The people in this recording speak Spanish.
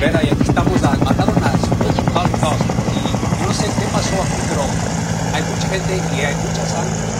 Vera, y aquí estamos, mataron a Super Hot Dog. Y yo no sé qué pasó aquí, pero hay mucha gente y hay mucha sangre.